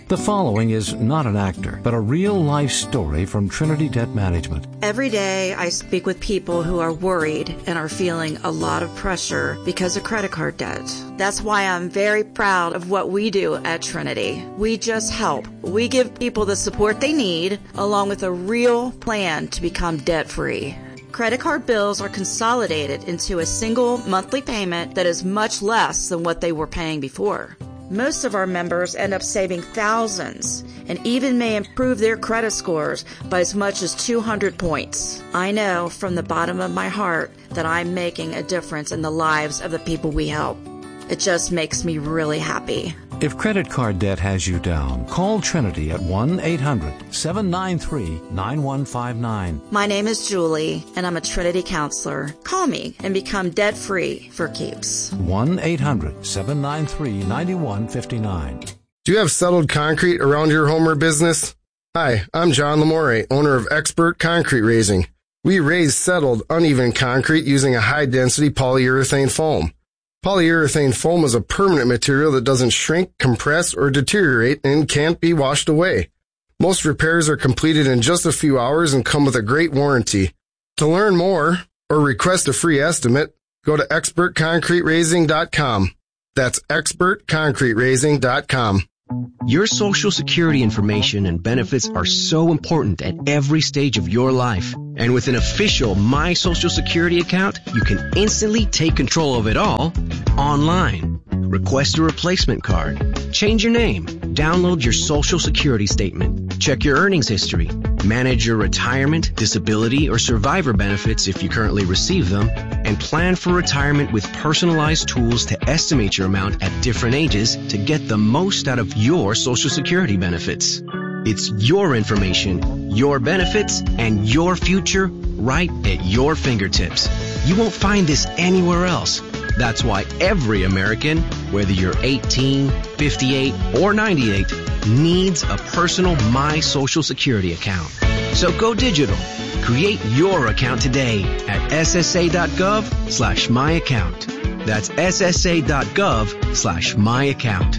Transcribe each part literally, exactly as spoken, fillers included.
The following is not an actor, but a real-life story from Trinity Debt Management. Every day I speak with people who are worried and are feeling a lot of pressure because of credit card debt. That's why I'm very proud of what we do at Trinity. We just help. We give people the support they need, along with a real plan to become debt-free. Credit card bills are consolidated into a single monthly payment that is much less than what they were paying before. Most of our members end up saving thousands and even may improve their credit scores by as much as two hundred points. I know from the bottom of my heart that I'm making a difference in the lives of the people we help. It just makes me really happy. If credit card debt has you down, call Trinity at one eight hundred seven nine three nine one five nine. My name is Julie, and I'm a Trinity counselor. Call me and become debt-free for keeps. one eight hundred seven nine three nine one five nine. Do you have settled concrete around your home or business? Hi, I'm John Lamore, owner of Expert Concrete Raising. We raise settled, uneven concrete using a high-density polyurethane foam. Polyurethane foam is a permanent material that doesn't shrink, compress, or deteriorate and can't be washed away. Most repairs are completed in just a few hours and come with a great warranty. To learn more or request a free estimate, go to expert concrete raising dot com. That's expert concrete raising dot com. Your Social Security information and benefits are so important at every stage of your life. And with an official My Social Security account, you can instantly take control of it all online. Request a replacement card. Change your name. Download your Social Security statement. Check your earnings history. Manage your retirement, disability, or survivor benefits if you currently receive them. And plan for retirement with personalized tools to estimate your amount at different ages to get the most out of your Social Security benefits. It's your information, your benefits, and your future right at your fingertips. You won't find this anywhere else. That's why every American, whether you're eighteen, fifty-eight, or ninety-eight, needs a personal My Social Security account. So go digital. Create your account today at S S A dot gov slash my account. That's S S A dot gov slash my account.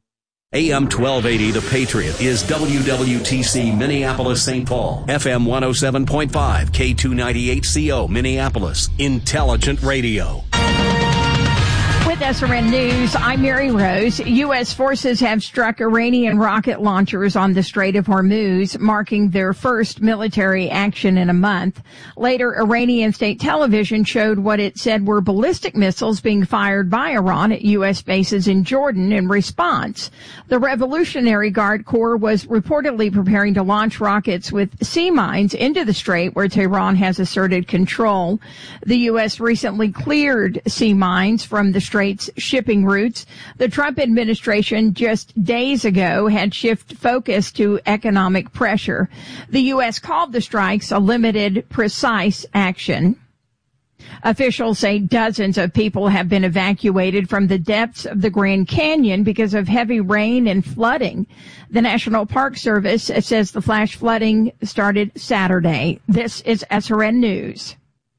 A M twelve eighty The Patriot is W W T C Minneapolis Saint Paul, F M one oh seven point five, K two ninety-eight C O Minneapolis, Intelligent Radio. With S R N News, I'm Mary Rose. U S forces have struck Iranian rocket launchers on the Strait of Hormuz, marking their first military action in a month. Later, Iranian state television showed what it said were ballistic missiles being fired by Iran at U S bases in Jordan in response. The Revolutionary Guard Corps was reportedly preparing to launch rockets with sea mines into the strait where Tehran has asserted control. The U S recently cleared sea mines from the strait's shipping routes. The Trump administration just days ago had shifted focus to economic pressure. The U S called the strikes a limited, precise action. Officials say dozens of people have been evacuated from the depths of the Grand Canyon because of heavy rain and flooding. The National Park Service says the flash flooding started Saturday. This is S R N News.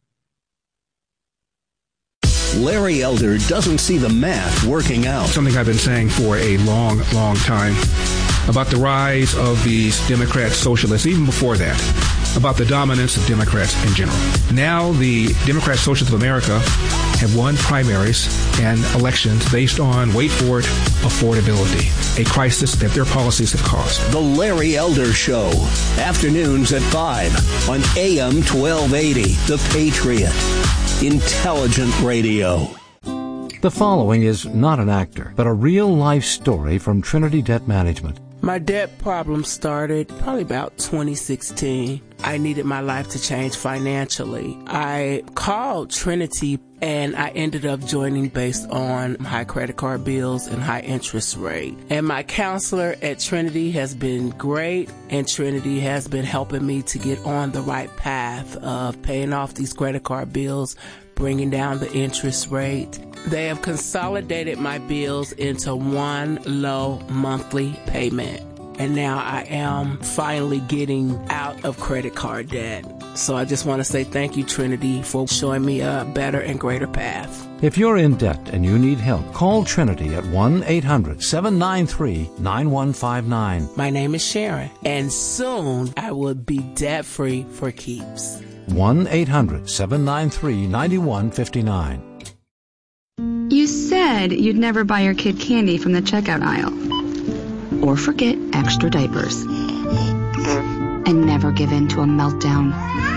Larry Elder doesn't see the math working out. Something I've been saying for a long, long time about the rise of these Democrat socialists, even before that, about the dominance of Democrats in general. Now the Democrat Socialists of America have won primaries and elections based on, wait for it, affordability, a crisis that their policies have caused. The Larry Elder Show, afternoons at five on A M twelve eighty, The Patriot. Intelligent Radio. The following is not an actor, but a real-life story from Trinity Debt Management. My debt problem started probably about twenty sixteen. I needed my life to change financially. I called Trinity and I ended up joining based on high credit card bills and high interest rate. And my counselor at Trinity has been great, and Trinity has been helping me to get on the right path of paying off these credit card bills, bringing down the interest rate. They have consolidated my bills into one low monthly payment. And now I am finally getting out of credit card debt. So I just want to say thank you, Trinity, for showing me a better and greater path. If you're in debt and you need help, call Trinity at one eight hundred seven nine three nine one five nine. My name is Sharon, and soon I will be debt-free for keeps. one eight hundred seven nine three nine one five nine. You said you'd never buy your kid candy from the checkout aisle. Or forget extra diapers. And never give in to a meltdown.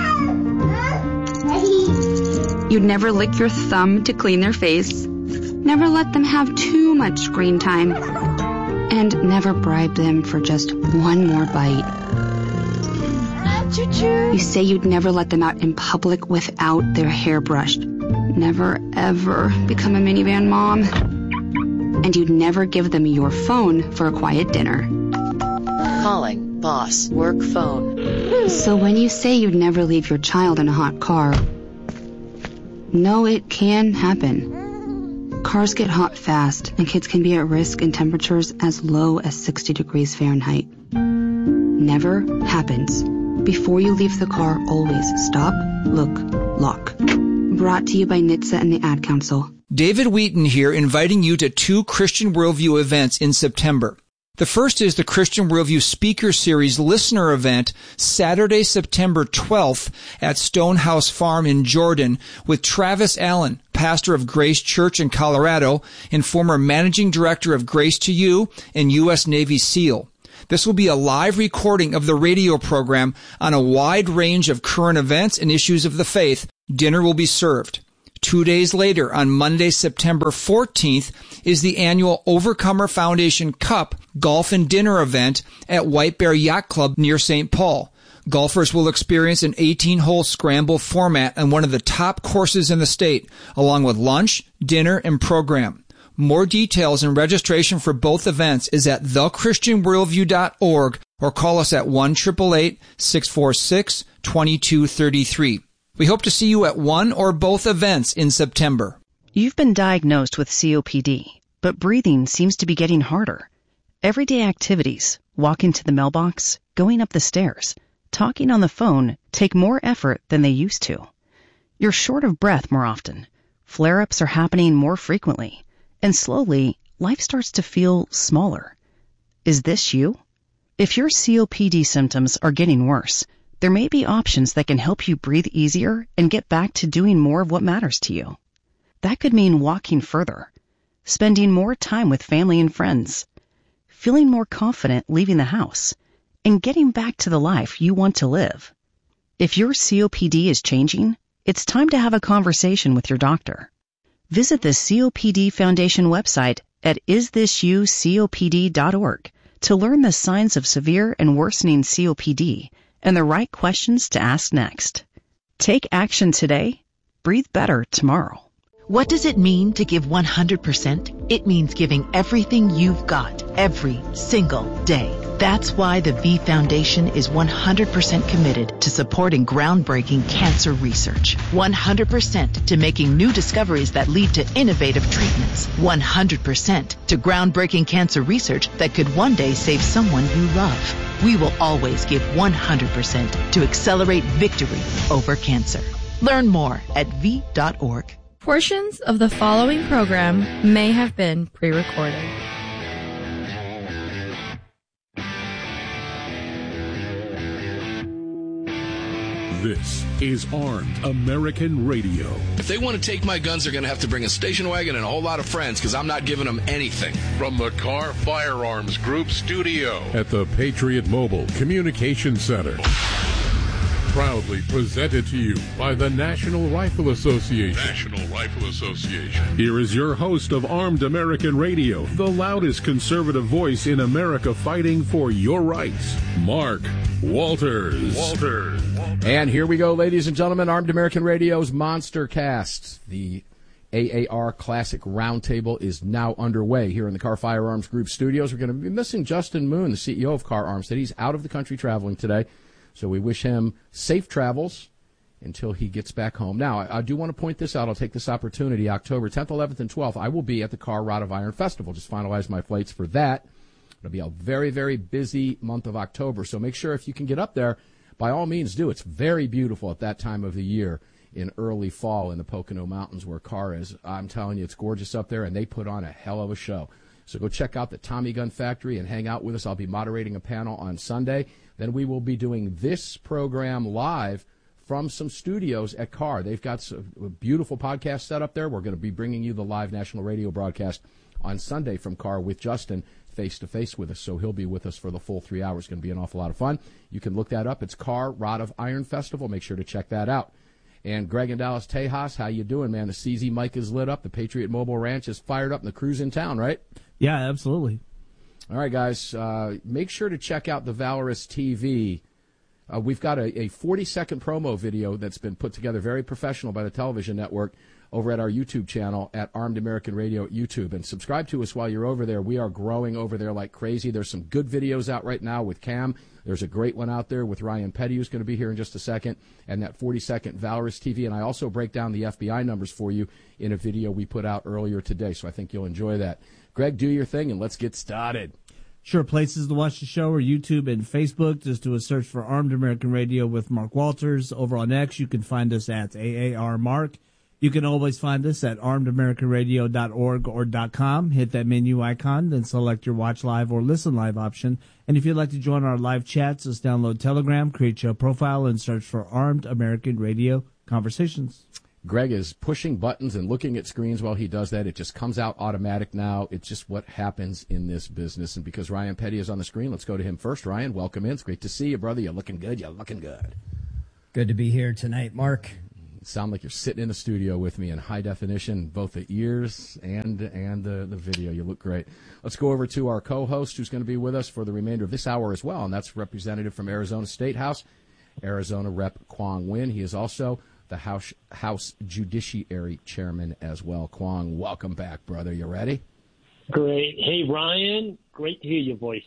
You'd never lick your thumb to clean their face. Never let them have too much screen time. And never bribe them for just one more bite. You say you'd never let them out in public without their hair brushed. Never, ever become a minivan mom. And you'd never give them your phone for a quiet dinner. Calling boss work phone. So when you say you'd never leave your child in a hot car, no, it can happen. Cars get hot fast, and kids can be at risk in temperatures as low as sixty degrees Fahrenheit. Never happens. Before you leave the car, always stop, look, lock. Brought to you by N H T S A and the Ad Council. David Wheaton here, inviting you to two Christian Worldview events in September. The first is the Christian Worldview Speaker Series Listener Event, Saturday, September twelfth at Stonehouse Farm in Jordan with Travis Allen, pastor of Grace Church in Colorado and former managing director of Grace to You and U S Navy SEAL. This will be a live recording of the radio program on a wide range of current events and issues of the faith. Dinner will be served. Two days later, on Monday, September fourteenth, is the annual Overcomer Foundation Cup Golf and Dinner event at White Bear Yacht Club near Saint Paul. Golfers will experience an eighteen-hole scramble format on one of the top courses in the state, along with lunch, dinner, and program. More details and registration for both events is at the christian worldview dot org or call us at one eight eight eight, six four six, two two three three. We hope to see you at one or both events in September. You've been diagnosed with C O P D, but breathing seems to be getting harder. Everyday activities, walking to the mailbox, going up the stairs, talking on the phone take more effort than they used to. You're short of breath more often. Flare-ups are happening more frequently. And slowly, life starts to feel smaller. Is this you? If your C O P D symptoms are getting worse, there may be options that can help you breathe easier and get back to doing more of what matters to you. That could mean walking further, spending more time with family and friends, feeling more confident leaving the house, and getting back to the life you want to live. If your C O P D is changing, it's time to have a conversation with your doctor. Visit the C O P D Foundation website at is this you C O P D dot org to learn the signs of severe and worsening C O P D and the right questions to ask next. Take action today. Breathe better tomorrow. What does it mean to give one hundred percent? It means giving everything you've got every single day. That's why the V Foundation is one hundred percent committed to supporting groundbreaking cancer research. one hundred percent to making new discoveries that lead to innovative treatments. one hundred percent to groundbreaking cancer research that could one day save someone you love. We will always give one hundred percent to accelerate victory over cancer. Learn more at v dot org. Portions of the following program may have been pre-recorded. This is Armed American Radio. If they want to take my guns, they're going to have to bring a station wagon and a whole lot of friends, because I'm not giving them anything. From the Car Firearms Group studio at the Patriot Mobile Communication Center. Proudly presented to you by the National Rifle Association. National Rifle Association. Here is your host of Armed American Radio, the loudest conservative voice in America fighting for your rights, Mark Walters. Walters. And here we go, ladies and gentlemen, Armed American Radio's Monster Cast. The A A R Classic Roundtable is now underway here in the Car Firearms Group studios. We're going to be missing Justin Moon, the C E O of Car Armstead. He's out of the country traveling today. So we wish him safe travels until he gets back home. Now, I, I do want to point this out. I'll take this opportunity. October tenth, eleventh, and twelfth, I will be at the Car Rod of Iron Festival. Just finalize my flights for that. It'll be a very, very busy month of October. So make sure if you can get up there, by all means do. It's very beautiful at that time of the year in early fall in the Pocono Mountains where Carr is. I'm telling you, it's gorgeous up there, and they put on a hell of a show. So go check out the Tommy Gun Factory and hang out with us. I'll be moderating a panel on Sunday. Then we will be doing this program live from some studios at Carr. They've got a beautiful podcast set up there. We're going to be bringing you the live national radio broadcast on Sunday from Carr with Justin face-to-face with us. So he'll be with us for the full three hours. It's going to be an awful lot of fun. You can look that up. It's Carr Rod of Iron Festival. Make sure to check that out. And Greg and Dallas Tejas, how you doing, man? The C Z mic is lit up. The Patriot Mobile Ranch is fired up, and the crew's in town, right? Yeah, absolutely. All right, guys, uh, make sure to check out the Valorous T V. Uh, we've got a, a forty-second promo video that's been put together, very professional by the television network, over at our YouTube channel at Armed American Radio at YouTube. And subscribe to us while you're over there. We are growing over there like crazy. There's some good videos out right now with Cam. There's a great one out there with Ryan Petty, who's going to be here in just a second, and that forty-second Valorous T V. And I also break down the F B I numbers for you in a video we put out earlier today, so I think you'll enjoy that. Greg, do your thing, and let's get started. Sure, places to watch the show are YouTube and Facebook. Just do a search for Armed American Radio with Mark Walters. Over on X, you can find us at A A R Mark. You can always find us at armed american radio dot org or .com. Hit that menu icon, then select your Watch Live or Listen Live option. And if you'd like to join our live chats, just download Telegram, create your profile, and search for Armed American Radio Conversations. Greg is pushing buttons and looking at screens while he does that. It just comes out automatic now. It's just what happens in this business. And because Ryan Petty is on the screen, let's go to him first. Ryan, welcome in. It's great to see you, brother. You're looking good. You're looking good. Good to be here tonight, Mark. You sound like you're sitting in the studio with me in high definition, both the ears and and the, the video. You look great. Let's go over to our co-host who's going to be with us for the remainder of this hour as well, and that's Representative from Arizona State House, Arizona Rep Quang Nguyen. He is also the House House Judiciary Chairman as well. Quang, welcome back, brother. You ready? Great. Hey, Ryan, great to hear your voice.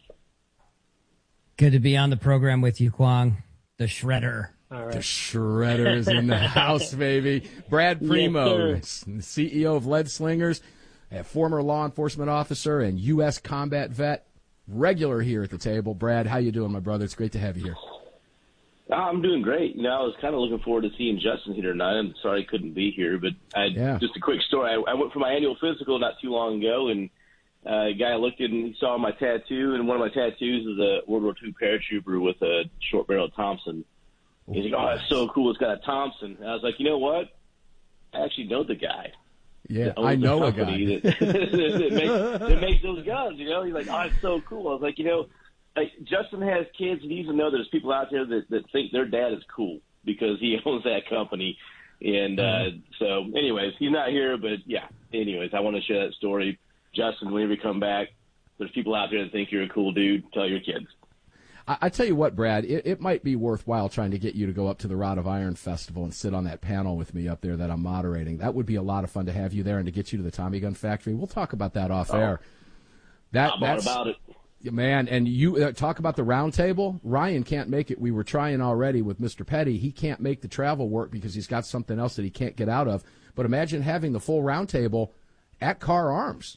Good to be on the program with you, Quang, the Shredder. All right. The Shredder is in the house, baby. Brad Primo, Yes, C E O of Lead Slingers, a former law enforcement officer and U S combat vet, regular here at the table. Brad, how you doing, my brother? It's great to have you here. I'm doing great. You know, I was kind of looking forward to seeing Justin here tonight. I'm sorry I couldn't be here, but I, yeah. just a quick story. I, I went for my annual physical not too long ago, and uh, a guy looked at and he saw my tattoo, and one of my tattoos is a World War Two paratrooper with a short-barreled Thompson. He's like, oh, that's so cool. It's got a Thompson. And I was like, you know what? I actually know the guy. Yeah, I know a guy. That, that, makes, that makes those guns, you know? He's like, oh, it's so cool. I was like, you know, like, Justin has kids, and he even know there's people out there that, that think their dad is cool because he owns that company. And uh, so, anyways, he's not here, but, yeah. Anyways, I want to share that story. Justin, whenever you come back, there's people out there that think you're a cool dude. Tell your kids. I, I tell you what, Brad, it, it might be worthwhile trying to get you to go up to the Rod of Iron Festival and sit on that panel with me up there that I'm moderating. That would be a lot of fun to have you there and to get you to the Tommy Gun Factory. We'll talk about that off oh, air. That, I'm that's, all about it. Man, and you uh, talk about the round table. Ryan can't make it. We were trying already with Mister Petty. He can't make the travel work because he's got something else that he can't get out of. But imagine having the full round table at Carr Arms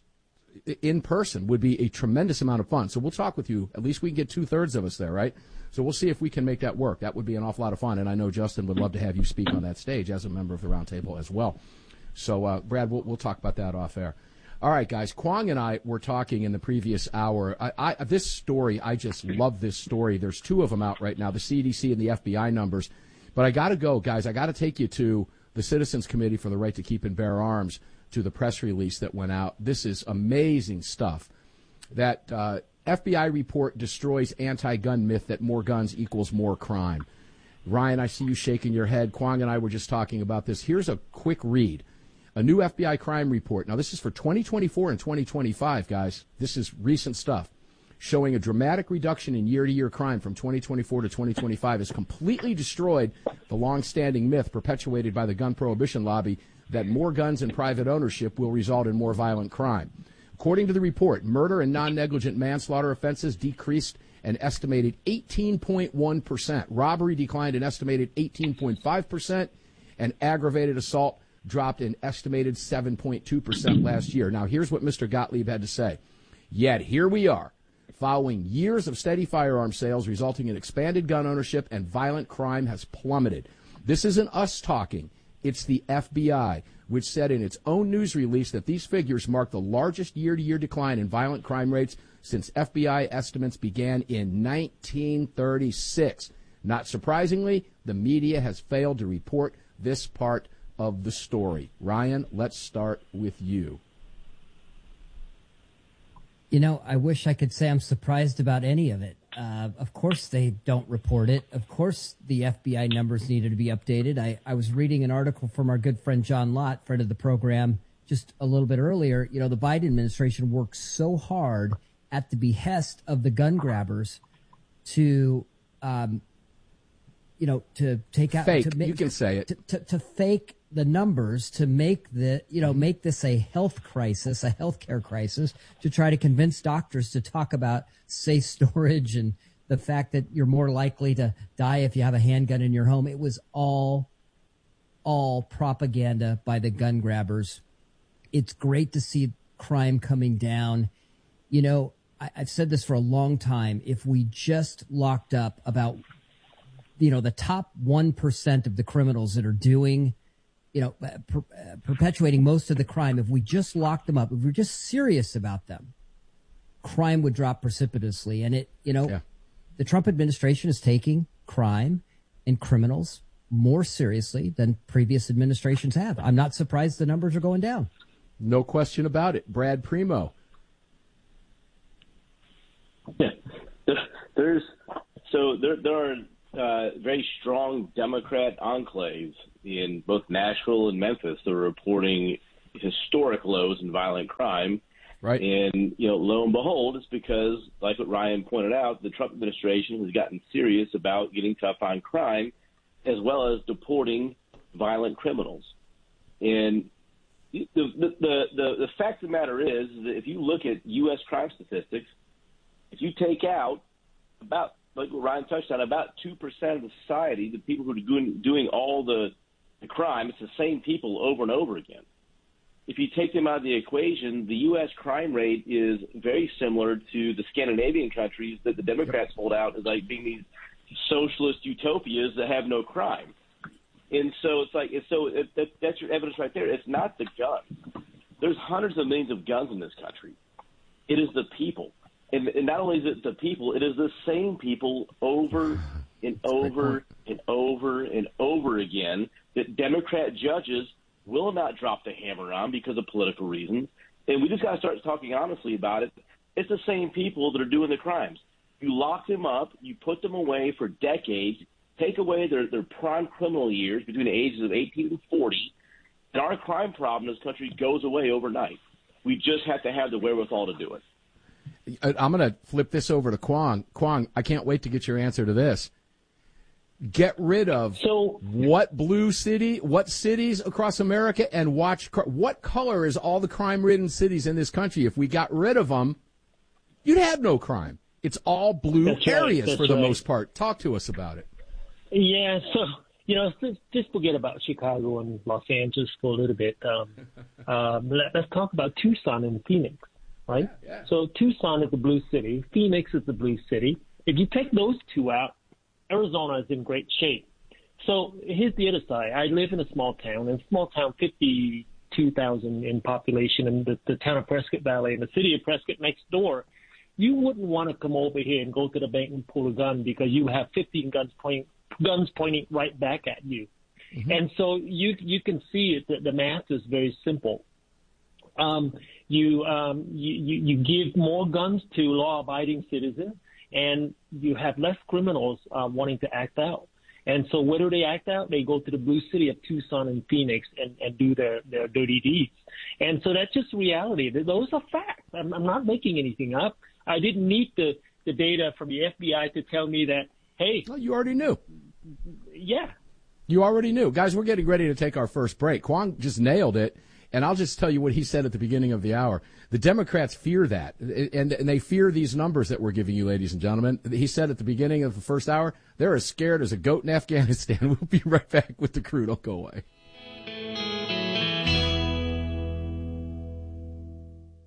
in person would be a tremendous amount of fun. So we'll talk with you. At least we can get two-thirds of us there, right? So we'll see if we can make that work. That would be an awful lot of fun, and I know Justin would love to have you speak on that stage as a member of the round table as well. So, uh, Brad, we'll, we'll talk about that off air. All right, guys, Quang and I were talking in the previous hour. I, I, this story, I just love this story. There's two of them out right now, the C D C and the F B I numbers. But I got to go, guys. I got to take you to the Citizens Committee for the Right to Keep and Bear Arms, to the press release that went out. This is amazing stuff. That uh, F B I report destroys anti-gun myth that more guns equals more crime. Ryan, I see you shaking your head. Quang and I were just talking about this. Here's a quick read. A new F B I crime report. Now, this is for twenty twenty-four and twenty twenty-five, guys. This is recent stuff. Showing a dramatic reduction in year-to-year crime from twenty twenty-four to twenty twenty-five has completely destroyed the long-standing myth perpetuated by the gun prohibition lobby that more guns and private ownership will result in more violent crime. According to the report, murder and non-negligent manslaughter offenses decreased an estimated eighteen point one percent. Robbery declined an estimated eighteen point five percent, and aggravated assault dropped an estimated seven point two percent last year. Now, here's what Mister Gottlieb had to say. Yet, here we are, Following years of steady firearm sales resulting in expanded gun ownership and violent crime has plummeted. This isn't us talking. It's the F B I, which said in its own news release that these figures mark the largest year-to-year decline in violent crime rates since F B I estimates began in nineteen thirty-six. Not surprisingly, the media has failed to report this part of the story. Ryan, let's start with you. You know, I wish I could say I'm surprised about any of it. Uh, of course they don't report it. Of course the F B I numbers needed to be updated. I, I was reading an article from our good friend John Lott, friend of the program, just a little bit earlier. You know, the Biden administration worked so hard at the behest of the gun grabbers to, um, you know, to take out... Fake, to make, you can say it. To, to, to fake the numbers, to make the, you know, make this a health crisis, a healthcare crisis, to try to convince doctors to talk about safe storage and the fact that you're more likely to die if you have a handgun in your home. It was all, all propaganda by the gun grabbers. It's great to see crime coming down. You know, I, I've said this for a long time. If we just locked up about, you know, the top one percent of the criminals that are doing, you know, per, uh, perpetuating most of the crime, if we just locked them up, if we're just serious about them, crime would drop precipitously. And it, you know, yeah. the Trump administration is taking crime and criminals more seriously than previous administrations have. I'm not surprised the numbers are going down. No question about it. Brad Primo. Yeah. There's so there there are uh, very strong Democrat enclaves in both Nashville and Memphis that are reporting historic lows in violent crime. Right. And, you know, lo and behold, it's because, like what Ryan pointed out, the Trump administration has gotten serious about getting tough on crime as well as deporting violent criminals. And the the the, the, the fact of the matter is that if you look at U S crime statistics, if you take out about, like what Ryan touched on, about two percent of the society, the people who are doing, doing all the, the crime, it's the same people over and over again. If you take them out of the equation, the U S crime rate is very similar to the Scandinavian countries that the Democrats hold out as like being these socialist utopias that have no crime. And so it's like, so it, that, that's your evidence right there. It's not the guns. There's hundreds of millions of guns in this country. It is the people. And, and not only is it the people, it is the same people over and over and over and over again that Democrat judges will not drop the hammer on because of political reasons. And we just got to start talking honestly about it. It's the same people that are doing the crimes. You lock them up, you put them away for decades, take away their, their prime criminal years between the ages of eighteen and forty, and our crime problem in this country goes away overnight. We just have to have the wherewithal to do it. I'm going to flip this over to Kwong. Kwong, I can't wait to get your answer to this. Get rid of so, what blue city, what cities across America, and watch what color is all the crime-ridden cities in this country. If we got rid of them, you'd have no crime. It's all blue that's areas right, for the right. most part. Talk to us about it. Yeah, so, you know, just, just forget about Chicago and Los Angeles for a little bit. Um, um, let, let's talk about Tucson and Phoenix, right? Yeah, yeah. So Tucson is the blue city. Phoenix is the blue city. If you take those two out, Arizona is in great shape. So here's the other side. I live in a small town, and small town, fifty-two thousand in population, and the, the town of Prescott Valley and the city of Prescott next door. You wouldn't want to come over here and go to the bank and pull a gun because you have fifteen guns pointing, guns pointing right back at you. Mm-hmm. And so you you can see it that the math is very simple. Um, you, um, you you you give more guns to law-abiding citizens, and you have less criminals uh, wanting to act out. And so where do they act out? They go to the blue city of Tucson and Phoenix and, and do their, their dirty deeds. And so that's just reality. Those are facts. I'm, I'm not making anything up. I didn't need the, the data from the F B I to tell me that, hey. Well, you already knew. Yeah. You already knew. Guys, we're getting ready to take our first break. Kwong just nailed it. And I'll just tell you what he said at the beginning of the hour. The Democrats fear that, and, and they fear these numbers that we're giving you, ladies and gentlemen. He said at the beginning of the first hour, they're as scared as a goat in Afghanistan. We'll be right back with the crew. Don't go away.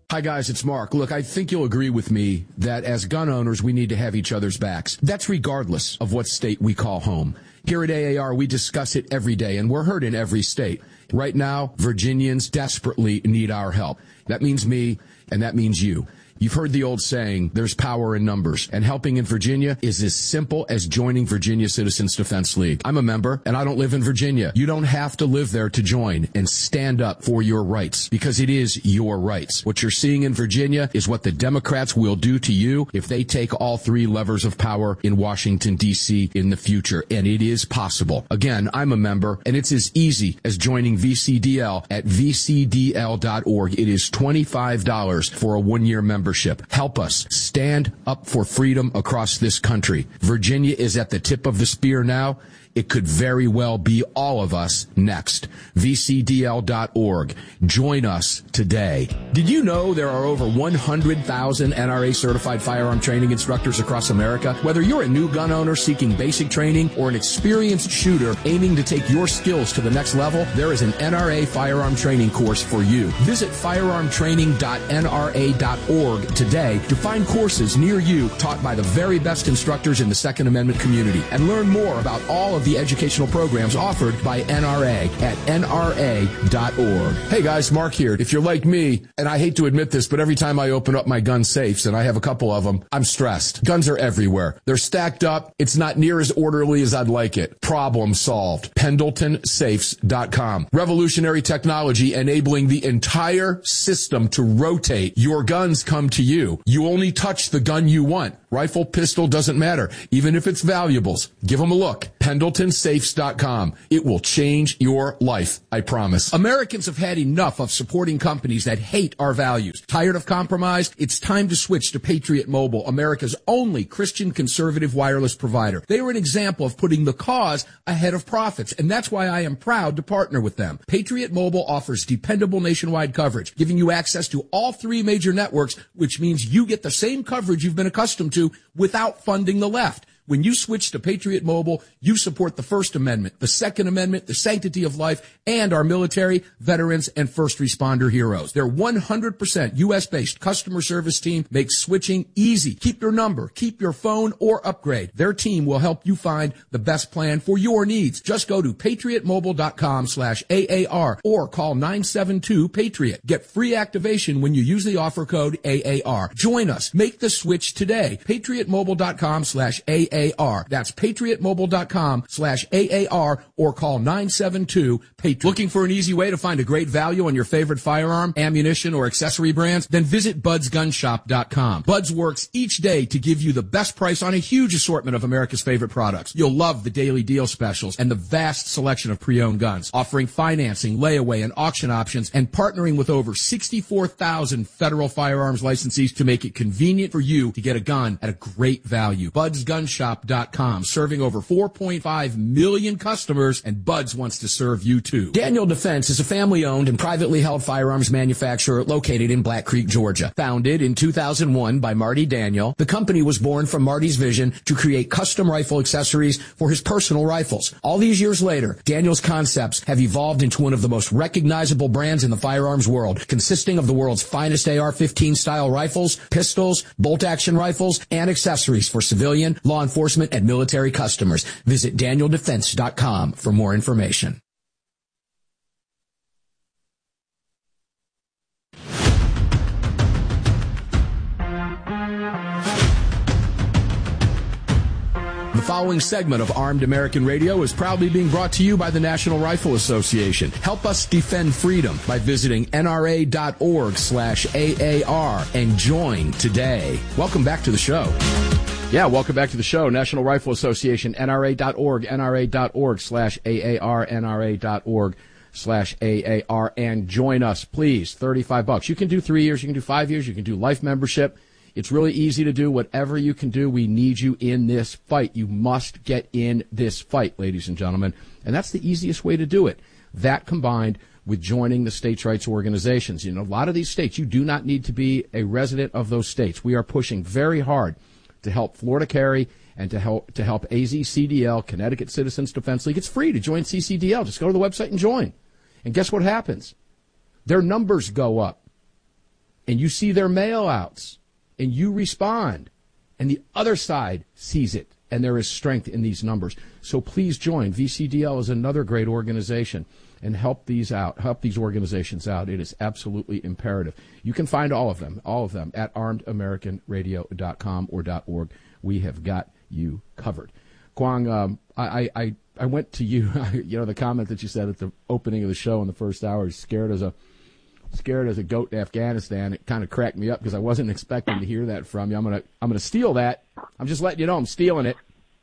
Hi, guys, it's Mark. Look, I think you'll agree with me that as gun owners, we need to have each other's backs. That's regardless of what state we call home. Here at A A R, we discuss it every day, and we're heard in every state. Right now, Virginians desperately need our help. That means me, and that means you. You've heard the old saying, there's power in numbers, and helping in Virginia is as simple as joining Virginia Citizens Defense League. I'm a member, and I don't live in Virginia. You don't have to live there to join and stand up for your rights, because it is your rights. What you're seeing in Virginia is what the Democrats will do to you if they take all three levers of power in Washington, D C in the future, and it is possible. Again, I'm a member, and it's as easy as joining V C D L at v c d l dot org. It is twenty-five dollars for a one-year membership. Help us stand up for freedom across this country. Virginia is at the tip of the spear now. It could very well be all of us next. v c d l dot org. Join us today. Did you know there are over one hundred thousand N R A certified firearm training instructors across America? Whether you're a new gun owner seeking basic training or an experienced shooter aiming to take your skills to the next level, there is an N R A firearm training course for you. Visit firearm training dot n r a dot org today to find courses near you taught by the very best instructors in the Second Amendment community, and learn more about all of the educational programs offered by N R A at n r a dot org. Hey guys, Mark here. If you're like me, and I hate to admit this, but every time I open up my gun safes, and I have a couple of them, I'm stressed. Guns are everywhere. They're stacked up. It's not near as orderly as I'd like it. Problem solved. pendleton safes dot com. Revolutionary technology enabling the entire system to rotate. Your guns come to you. You only touch the gun you want. Rifle, pistol, doesn't matter. Even if it's valuables. Give them a look. pendleton safes dot com. It will change your life, I promise. Americans have had enough of supporting companies that hate our values. Tired of compromise? It's time to switch to Patriot Mobile, America's only Christian conservative wireless provider. They are an example of putting the cause ahead of profits, and that's why I am proud to partner with them. Patriot Mobile offers dependable nationwide coverage, giving you access to all three major networks, which means you get the same coverage you've been accustomed to without funding the left. When you switch to Patriot Mobile, you support the First Amendment, the Second Amendment, the sanctity of life, and our military, veterans, and first responder heroes. Their one hundred percent U S-based customer service team makes switching easy. Keep your number, keep your phone, or upgrade. Their team will help you find the best plan for your needs. Just go to patriot mobile dot com slash A A R or call nine seven two PATRIOT. Get free activation when you use the offer code A A R. Join us. Make the switch today. patriot mobile dot com slash A A R. That's patriot mobile dot com slash A A R or call nine seven two PATRIOT. Looking for an easy way to find a great value on your favorite firearm, ammunition, or accessory brands? Then visit buds gun shop dot com. Buds works each day to give you the best price on a huge assortment of America's favorite products. You'll love the daily deal specials and the vast selection of pre-owned guns, offering financing, layaway, and auction options, and partnering with over sixty-four thousand federal firearms licensees to make it convenient for you to get a gun at a great value. buds gun shop dot com, serving over four point five million customers, and Buds wants to serve you too. Daniel Defense is a family-owned and privately held firearms manufacturer located in Black Creek, Georgia. Founded in two thousand one by Marty Daniel, the company was born from Marty's vision to create custom rifle accessories for his personal rifles. All these years later, Daniel's concepts have evolved into one of the most recognizable brands in the firearms world, consisting of the world's finest A R fifteen style rifles, pistols, bolt-action rifles, and accessories for civilian, law enforcement, and military customers. Visit daniel defense dot com for more information. The following segment of Armed American Radio is proudly being brought to you by the National Rifle Association. Help us defend freedom by visiting N R A dot org slash A A R and join today. Welcome back to the show. Yeah, welcome back to the show. National Rifle Association, N R A dot org, N R A dot org slash A A R, N R A dot org slash A A R, and join us, please. thirty-five bucks. You can do three years, you can do five years, you can do life membership. It's really easy to do. Whatever you can do, we need you in this fight. You must get in this fight, ladies and gentlemen. And that's the easiest way to do it. That combined with joining the states' rights organizations. You know, a lot of these states, you do not need to be a resident of those states. We are pushing very hard to help Florida carry and to help to help A Z C D L, Connecticut Citizens Defense League. It's free to join C C D L. Just go to the website and join. And guess what happens? Their numbers go up. and you see their mail outs, and you respond, and the other side sees it, and there is strength in these numbers. So please join. V C D L is another great organization, and help these out, help these organizations out. It is absolutely imperative. You can find all of them, all of them, at armed american radio dot com or .org. We have got you covered. Kwong, um, I, I, I went to you, you know, the comment that you said at the opening of the show in the first hour, scared as a scared as a goat in Afghanistan. It kind of cracked me up because I wasn't expecting to hear that from you. I'm gonna I'm gonna steal that. I'm just letting you know I'm stealing it.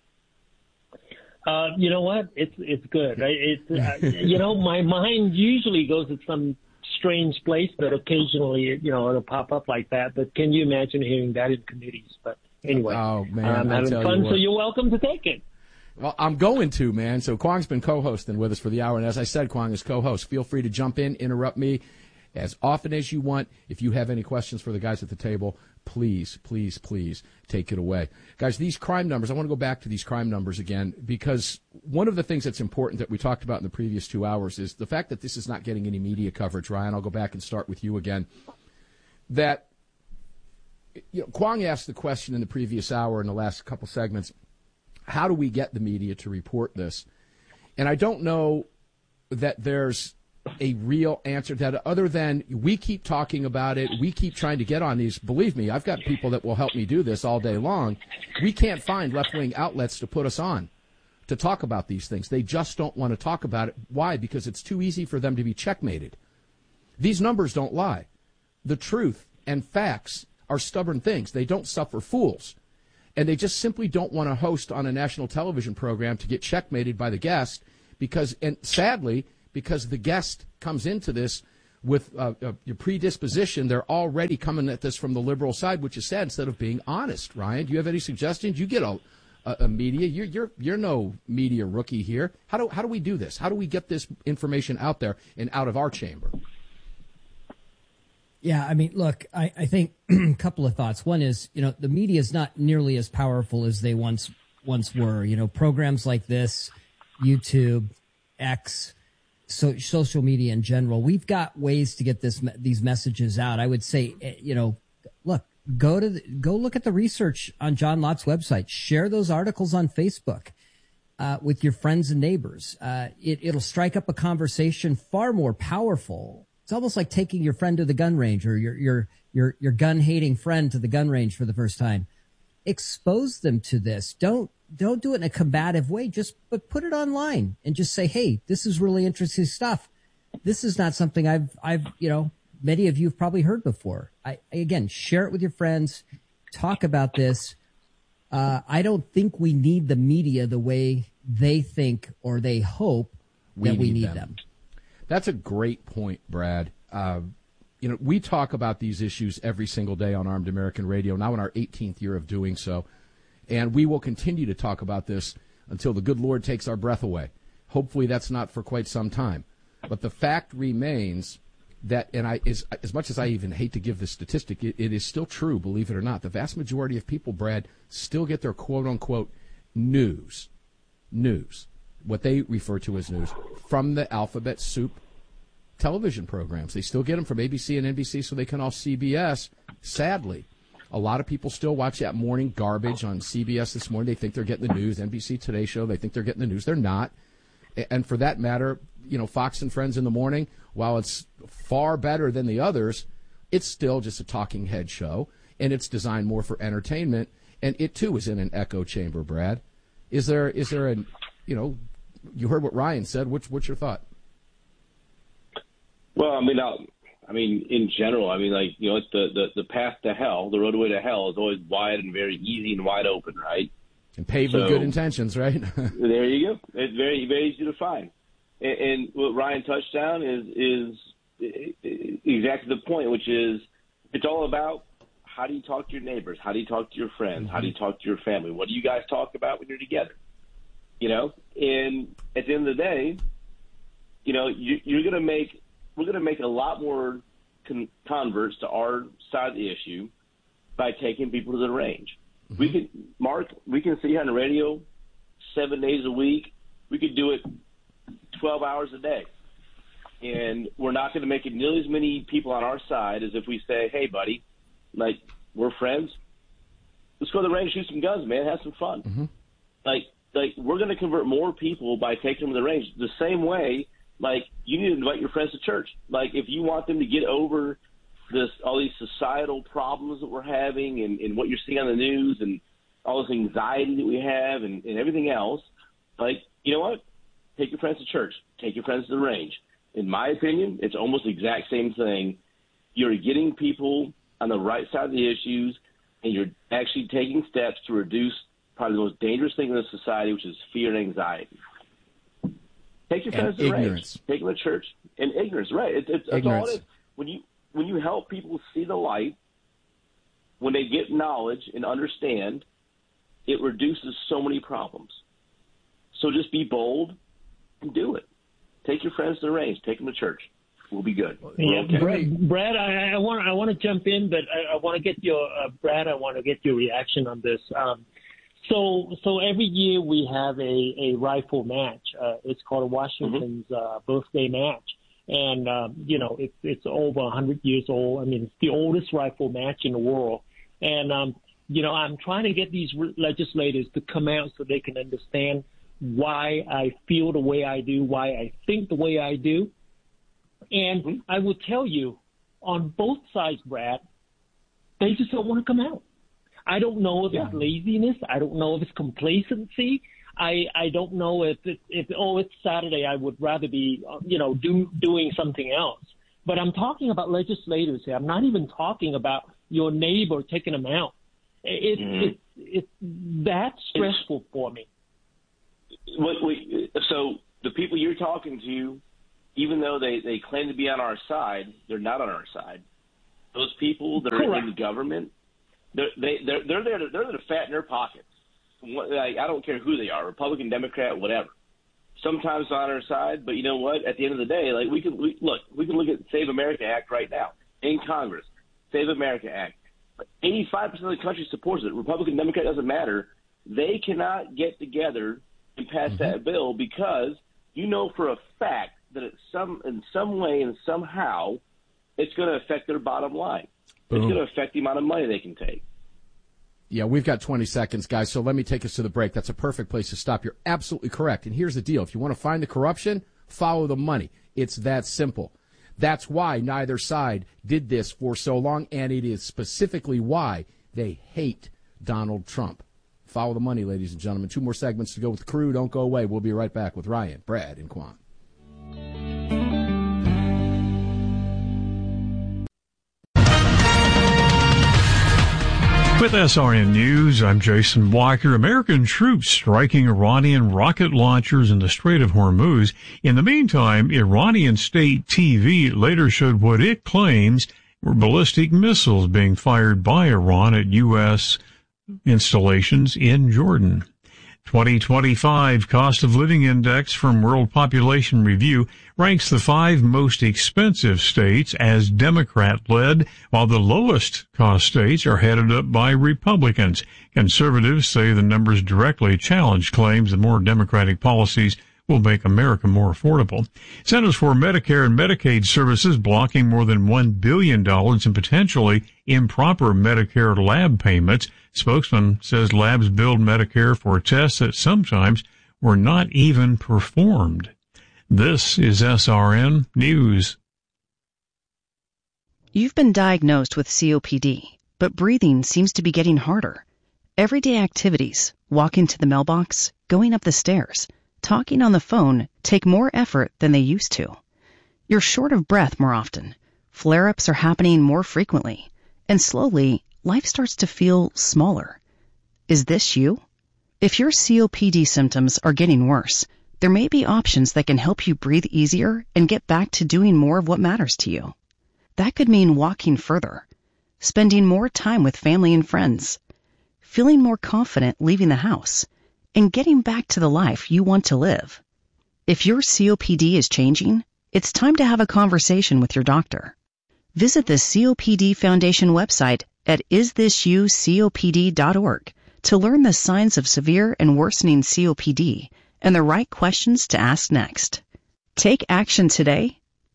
Uh, you know what? It's it's good. Right? It's uh, you know, my mind usually goes to some strange place, but occasionally, you know, it'll pop up like that. But can you imagine hearing that in committees? But anyway, oh man, I'm having fun, you so you're welcome to take it. Well, I'm going to, man. So Kwong's been co-hosting with us for the hour, and as I said, Kwong is co-host. Feel free to jump in, interrupt me as often as you want. If you have any questions for the guys at the table, please, please, please take it away. Guys, these crime numbers, I want to go back to these crime numbers again, because one of the things that's important that we talked about in the previous two hours is the fact that this is not getting any media coverage. Ryan, I'll go back and start with you again. That, you know, Kwong asked the question in the previous hour in the last couple segments, how do we get the media to report this? And I don't know that there's a real answer to that other than we keep talking about it. We keep trying to get on these. Believe me, I've got people that will help me do this all day long. We can't find left-wing outlets to put us on to talk about these things. They just don't want to talk about it. Why? Because it's too easy for them to be checkmated. These numbers don't lie. The truth and facts are stubborn things. They don't suffer fools. And they just simply don't want to host on a national television program to get checkmated by the guest because, and sadly, because the guest comes into this with uh, uh, your predisposition, they're already coming at this from the liberal side, which is sad, instead of being honest. Ryan, do you have any suggestions? You get a, a, a media. You're, you're, you're no media rookie here. How do, how do we do this? How do we get this information out there and out of our chamber? Yeah, I mean, look, I, I think a couple of thoughts. One is, you know, the media is not nearly as powerful as they once once were. You know, programs like this, YouTube, X, so social media in general, we've got ways to get this these messages out. I would say, you know, look, go to the, go look at the research on John Lott's website. Share those articles on Facebook uh, with your friends and neighbors. Uh, it, it'll strike up a conversation far more powerful. It's almost like taking your friend to the gun range, or your your your your gun-hating friend to the gun range for the first time. Expose them to this. Don't don't do it in a combative way. Just but put it online and just say, "Hey, this is really interesting stuff. This is not something I've I've you know many of you have probably heard before." I again share it with your friends. Talk about this. Uh, I don't think we need the media the way they think or they hope we that we need, need them. them. That's a great point, Brad. Uh, you know, we talk about these issues every single day on Armed American Radio, now in our eighteenth year of doing so. And we will continue to talk about this until the good Lord takes our breath away. Hopefully that's not for quite some time. But the fact remains that, and I, as, as much as I even hate to give this statistic, it, it is still true, believe it or not. The vast majority of people, Brad, still get their quote-unquote news, news, what they refer to as news, from the alphabet soup television programs. They still get them from A B C and N B C so they can all C B S. Sadly, a lot of people still watch that morning garbage on C B S this morning. They think they're getting the news. N B C Today Show, they think they're getting the news. They're not. And for that matter, you know, Fox and Friends in the morning, while it's far better than the others, it's still just a talking head show, and it's designed more for entertainment. And it, too, is in an echo chamber, Brad. Is there, is there a, you know, you heard what Ryan said. What's, what's your thought? Well, I mean, I'll, I mean, in general, I mean, like, you know, it's the, the, the path to hell, the roadway to hell is always wide and very easy and wide open, right? And paved so, with good intentions, right? There you go. It's very, very easy to find. And, and what Ryan touched on is, is exactly the point, which is it's all about how do you talk to your neighbors? How do you talk to your friends? Mm-hmm. How do you talk to your family? What do you guys talk about when you're together? You know, and at the end of the day, you know, you, you're going to make, we're going to make a lot more con- converts to our side of the issue by taking people to the range. Mm-hmm. We could, Mark, we can see on the radio seven days a week. We could do it twelve hours a day. And we're not going to make it nearly as many people on our side as if we say, hey, buddy, like, we're friends. Let's go to the range, shoot some guns, man, have some fun. Mm-hmm. Like, like we're going to convert more people by taking them to the range. The same way, like, you need to invite your friends to church. Like, if you want them to get over this, all these societal problems that we're having and, and what you're seeing on the news and all this anxiety that we have and, and everything else, like, you know what? Take your friends to church. Take your friends to the range. In my opinion, it's almost the exact same thing. You're getting people on the right side of the issues, and you're actually taking steps to reduce probably the most dangerous thing in this society, which is fear and anxiety. Take your friends to the range. Take them to church. And ignorance, right. It, it's, that's all it is. When you, when you help people see the light, when they get knowledge and understand, it reduces so many problems. So just be bold and do it. Take your friends to the range. Take them to church. We'll be good. Yeah, okay. Brad, Brad, I, I want I want to jump in, but I, I want to get your uh, Brad. I want to get your reaction on this. Um, so so every year we have a, a rifle match. Uh, it's called Washington's uh, birthday match, and um, you know it, it's over one hundred years old. I mean, it's the oldest rifle match in the world, and um, you know I'm trying to get these legislators to come out so they can understand why I feel the way I do, why I think the way I do. And mm-hmm. I will tell you, on both sides, Brad, they just don't want to come out. I don't know if yeah. it's laziness. I don't know if it's complacency. I, I don't know if, it, if, oh, it's Saturday, I would rather be, you know, do, doing something else. But I'm talking about legislators here. I'm not even talking about your neighbor taking them out. It, mm-hmm. it, it, it's that stressful it's, for me. Wait, wait, so the people you're talking to, even though they, they claim to be on our side, they're not on our side. Those people that are Correct. in the government, they're, they, they're, they're there to, they're there to fatten their pockets. Like, I don't care who they are, Republican, Democrat, whatever. Sometimes on our side, but you know what? At the end of the day, like we can we, look, we can look at the Save America Act right now in Congress. Save America Act. eighty-five percent of the country supports it. Republican, Democrat, doesn't matter. They cannot get together and pass mm-hmm. that bill because you know for a fact that it's some in some way and somehow it's going to affect their bottom line. Boom. It's going to affect the amount of money they can take. Yeah, we've got twenty seconds, guys, so let me take us to the break. That's a perfect place to stop. You're absolutely correct. And here's the deal. If you want to find the corruption, follow the money. It's that simple. That's why neither side did this for so long, and it is specifically why they hate Donald Trump. Follow the money, ladies and gentlemen. Two more segments to go with the crew. Don't go away. We'll be right back with Ryan, Brad, and Quan. With S R N News, I'm Jason Walker. American troops striking Iranian rocket launchers in the Strait of Hormuz. In the meantime, Iranian state T V later showed what it claims were ballistic missiles being fired by Iran at U S installations in Jordan. twenty twenty-five Cost of Living Index from World Population Review ranks the five most expensive states as Democrat-led, while the lowest cost states are headed up by Republicans. Conservatives say the numbers directly challenge claims that more Democratic policies will make America more affordable. Centers for Medicare and Medicaid Services blocking more than one billion dollars in potentially improper Medicare lab payments. Spokesman says labs billed Medicare for tests that sometimes were not even performed. This is S R N News. You've been diagnosed with C O P D, but breathing seems to be getting harder. Everyday activities, walking to the mailbox, going up the stairs, talking on the phone take more effort than they used to. You're short of breath more often. Flare-ups are happening more frequently. And slowly, life starts to feel smaller. Is this you? If your C O P D symptoms are getting worse, there may be options that can help you breathe easier and get back to doing more of what matters to you. That could mean walking further, spending more time with family and friends, feeling more confident leaving the house, and getting back to the life you want to live. If your C O P D is changing, it's time to have a conversation with your doctor. Visit the C O P D Foundation website at is this you C O P D dot org to learn the signs of severe and worsening C O P D and the right questions to ask next. Take action today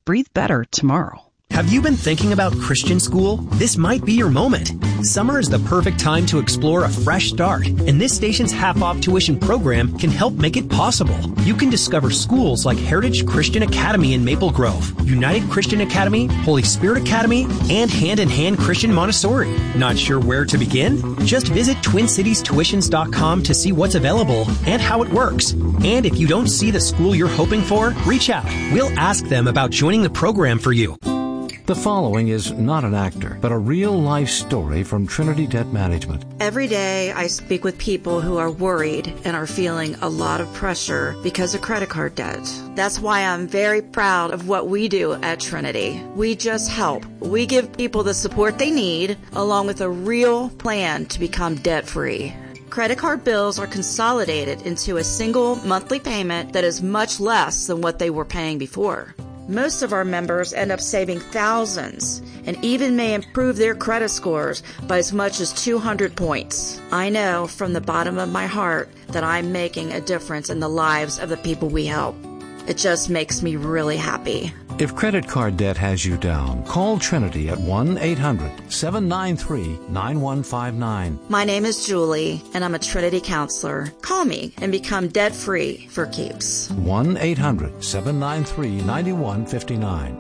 breathe better tomorrow. Have you been thinking about Christian school? This might be your moment. Summer is the perfect time to explore a fresh start, and this station's half-off tuition program can help make it possible. You can discover schools like Heritage Christian Academy in Maple Grove, United Christian Academy, Holy Spirit Academy, and Hand in Hand Christian Montessori. Not sure where to begin? Just visit twin cities tuitions dot com to see what's available and how it works. And if you don't see the school you're hoping for, reach out. We'll ask them about joining the program for you. The following is not an actor, but a real-life story from Trinity Debt Management. Every day I speak with people who are worried and are feeling a lot of pressure because of credit card debt. That's why I'm very proud of what we do at Trinity. We just help. We give people the support they need, along with a real plan to become debt-free. Credit card bills are consolidated into a single monthly payment that is much less than what they were paying before. Most of our members end up saving thousands and even may improve their credit scores by as much as two hundred points. I know from the bottom of my heart that I'm making a difference in the lives of the people we help. It just makes me really happy. If credit card debt has you down, call Trinity at one eight hundred seven nine three nine one five nine. My name is Julie, and I'm a Trinity counselor. Call me and become debt-free for keeps. one eight hundred seven nine three nine one five nine.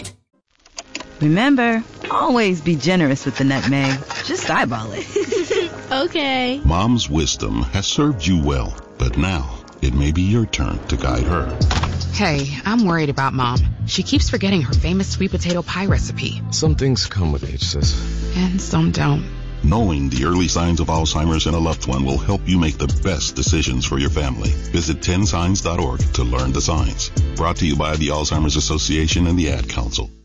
Remember, always be generous with the nutmeg. Just eyeball it. Okay. Mom's wisdom has served you well, but now it may be your turn to guide her. Hey, I'm worried about Mom. She keeps forgetting her famous sweet potato pie recipe. Some things come with age, sis. And some don't. Knowing the early signs of Alzheimer's in a loved one will help you make the best decisions for your family. Visit ten signs dot org to learn the signs. Brought to you by the Alzheimer's Association and the Ad Council.